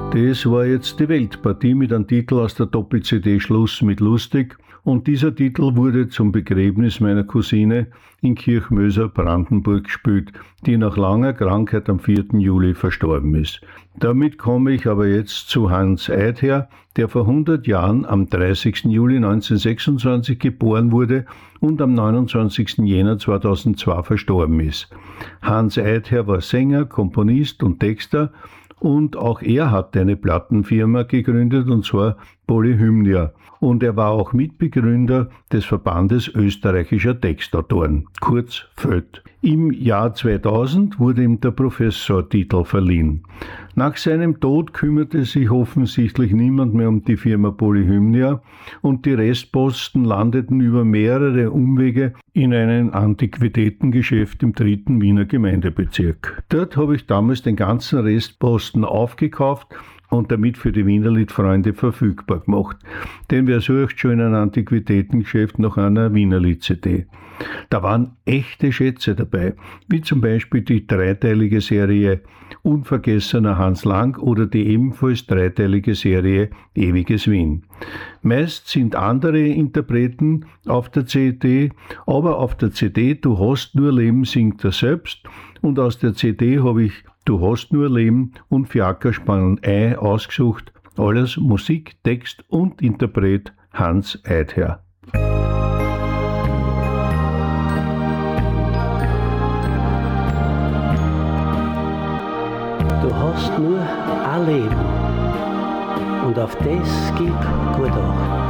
Das war jetzt die Weltpartie mit einem Titel aus der Doppel-CD Schluss mit Lustig, und dieser Titel wurde zum Begräbnis meiner Cousine in Kirchmöser, Brandenburg gespielt, die nach langer Krankheit am 4. Juli verstorben ist. Damit komme ich aber jetzt zu Hans Eidher, der vor 100 Jahren am 30. Juli 1926 geboren wurde und am 29. Jänner 2002 verstorben ist. Hans Eidher war Sänger, Komponist und Texter, und auch er hat eine Plattenfirma gegründet, und zwar Polyhymnia. Und er war auch Mitbegründer des Verbandes österreichischer Textautoren, kurz VÖT. Im Jahr 2000 wurde ihm der Professortitel verliehen. Nach seinem Tod kümmerte sich offensichtlich niemand mehr um die Firma Polyhymnia, und die Restposten landeten über mehrere Umwege in einem Antiquitätengeschäft im 3. Wiener Gemeindebezirk. Dort habe ich damals den ganzen Restposten aufgekauft und damit für die Wienerlied-Freunde verfügbar gemacht. Denn wer sucht schon in einem Antiquitätengeschäft nach einer Wienerlied-CD? Da waren echte Schätze dabei, wie zum Beispiel die dreiteilige Serie Unvergessener Hans Lang oder die ebenfalls dreiteilige Serie Ewiges Wien. Meist sind andere Interpreten auf der CD, aber auf der CD Du hast nur Leben singt er selbst, und aus der CD habe ich Du hast nur Leben und Fiakerspann Ei ausgesucht. Alles Musik, Text und Interpret Hans Eidher. Du hast nur ein Leben und auf das gib gut Acht.